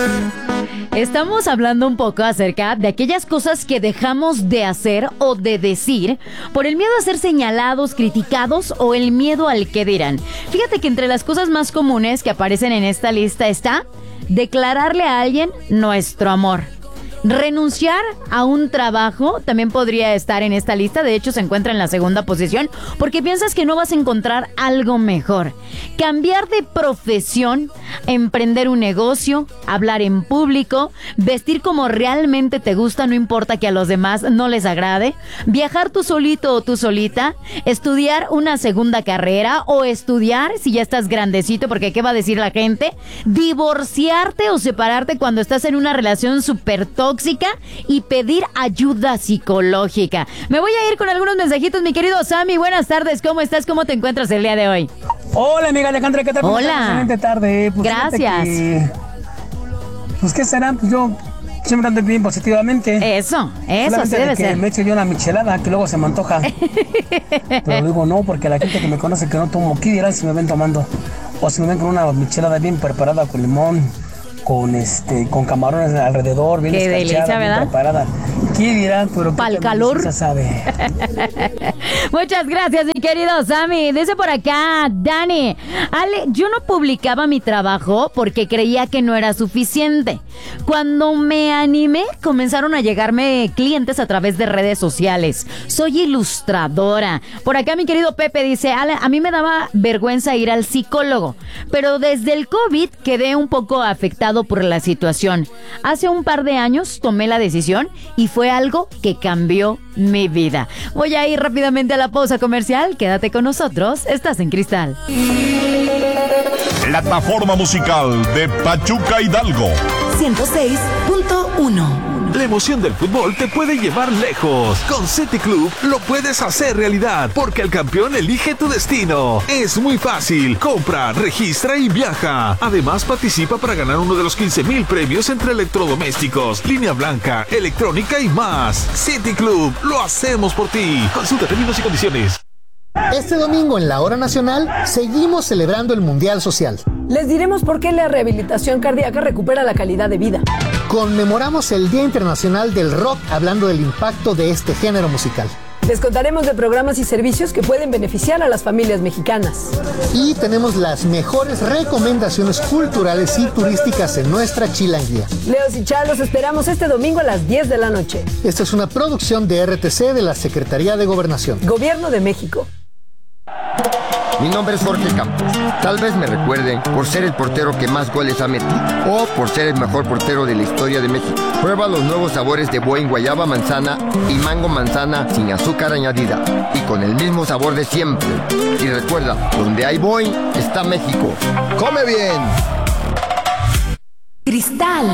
Estamos hablando un poco acerca de aquellas cosas que dejamos de hacer o de decir por el miedo a ser señalados, criticados o el miedo al que dirán. Fíjate que entre las cosas más comunes que aparecen en esta lista está declararle a alguien nuestro amor. Renunciar a un trabajo también podría estar en esta lista. De hecho, se encuentra en la segunda posición porque piensas que no vas a encontrar algo mejor. Cambiar de profesión, emprender un negocio, hablar en público, vestir como realmente te gusta, no importa que a los demás no les agrade, viajar tú solito o tú solita, estudiar una segunda carrera o estudiar si ya estás grandecito, porque ¿qué va a decir la gente? Divorciarte o separarte cuando estás en una relación súper tóxica y pedir ayuda psicológica. Me voy a ir con algunos mensajitos, mi querido Sammy. Buenas tardes, ¿cómo estás? ¿Cómo te encuentras el día de hoy? Hola, amiga Alejandra, ¿qué tal? Hola. Excelente tarde. Pues gracias. Pues, ¿qué será? Pues yo siempre ando bien positivamente. Eso sí debe ser. Me echo yo una michelada que luego se me antoja. Pero digo no, porque la gente que me conoce que no tomo, ¿qué dirán si me ven tomando? O si me ven con una michelada bien preparada con limón, con camarones alrededor, bien qué delicia, ¿verdad? Bien preparada. ¿Qué dirán? Pero pa'l calor. Se sabe. Muchas gracias, mi querido Sammy. Dice por acá, Dani, Ale, yo no publicaba mi trabajo porque creía que no era suficiente. Cuando me animé, comenzaron a llegarme clientes a través de redes sociales. Soy ilustradora. Por acá, mi querido Pepe dice, Ale, a mí me daba vergüenza ir al psicólogo, pero desde el COVID quedé un poco afectado por la situación. Hace un par de años tomé la decisión y fue algo que cambió mi vida. Voy a ir rápidamente a la pausa comercial. Quédate con nosotros. Estás en Cristal. Plataforma musical de Pachuca Hidalgo 106.1. La emoción del fútbol te puede llevar lejos. Con City Club lo puedes hacer realidad, porque el campeón elige tu destino. Es muy fácil. Compra, registra y viaja. Además, participa para ganar uno de los 15,000 premios entre electrodomésticos, línea blanca, electrónica y más. City Club, lo hacemos por ti. Consulta términos y condiciones. Este domingo en la Hora Nacional seguimos celebrando el Mundial Social. Les diremos por qué la rehabilitación cardíaca recupera la calidad de vida. Conmemoramos el Día Internacional del Rock hablando del impacto de este género musical. Les contaremos de programas y servicios que pueden beneficiar a las familias mexicanas. Y tenemos las mejores recomendaciones culturales y turísticas en nuestra chilanguía. Leos y Chá, los esperamos este domingo a las 10 de la noche. Esta es una producción de RTC de la Secretaría de Gobernación. Gobierno de México. Mi nombre es Jorge Campos. Tal vez me recuerden por ser el portero que más goles ha metido o por ser el mejor portero de la historia de México. Prueba los nuevos sabores de Boing guayaba manzana y mango manzana sin azúcar añadida y con el mismo sabor de siempre. Y recuerda, donde hay Boing está México. ¡Come bien! Cristal.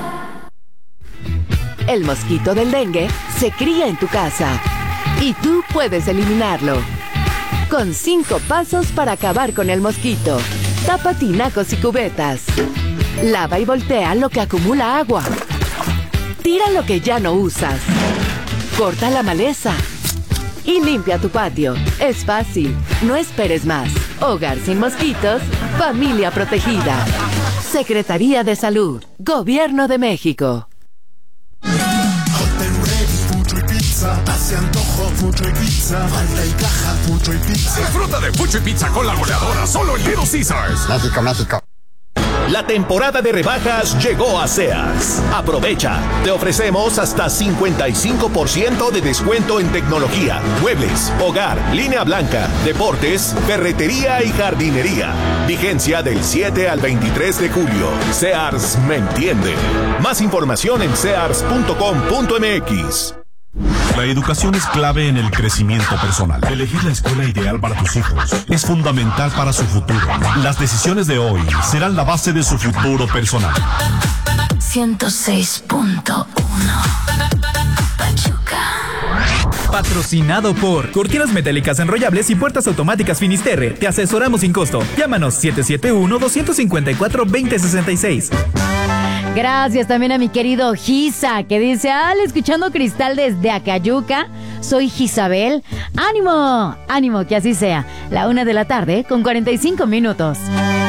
El mosquito del dengue se cría en tu casa y tú puedes eliminarlo. Con 5 pasos para acabar con el mosquito. Tapa tinacos y cubetas. Lava y voltea lo que acumula agua. Tira lo que ya no usas. Corta la maleza. Y limpia tu patio. Es fácil. No esperes más. Hogar sin mosquitos. Familia protegida. Secretaría de Salud. Gobierno de México. Hace antojo, Fucho y Pizza. Falta y caja, Fucho y Pizza. Disfruta de Fucho y Pizza con la goleadora solo en Little Caesars. México, México. La temporada de rebajas llegó a Sears. Aprovecha. Te ofrecemos hasta 55% de descuento en tecnología, muebles, hogar, línea blanca, deportes, ferretería y jardinería. Vigencia del 7 al 23 de julio. Sears me entiende. Más información en sears.com.mx. La educación es clave en el crecimiento personal. Elegir la escuela ideal para tus hijos es fundamental para su futuro. Las decisiones de hoy serán la base de su futuro personal. 106.1 Pachuca. Patrocinado por Cortinas Metálicas Enrollables y Puertas Automáticas Finisterre. Te asesoramos sin costo. Llámanos 771-254-2066. Gracias también a mi querido Gisa, que dice, escuchando Cristal desde Acayuca, soy Gisabel. ¡Ánimo! ¡Ánimo, que así sea! 1:45 p.m.